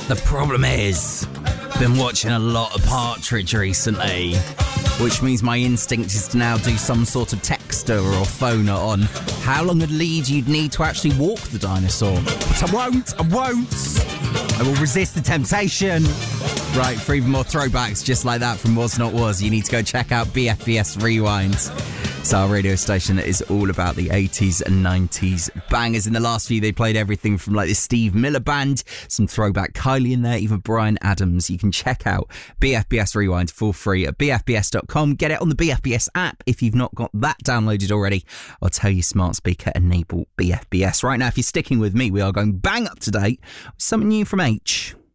The problem is, been watching a lot of Partridge recently, which means my instinct is to now do some sort of texter or phoner on how long a lead you'd need to actually walk the dinosaur. But I won't. I will resist the temptation. Right, for even more throwbacks just like that from Was Not Was, you need to go check out BFBS Rewind. It's our radio station that is all about the 80s and 90s bangers. In the last few, they played everything from like the Steve Miller Band, some throwback Kylie in there, even Bryan Adams. You can check out BFBS Rewind for free at bfbs.com. Get it on the BFBS app if you've not got that downloaded already. I'll tell you, smart speaker, enable BFBS. Right now, if you're sticking with me, we are going bang up to date with something new from H.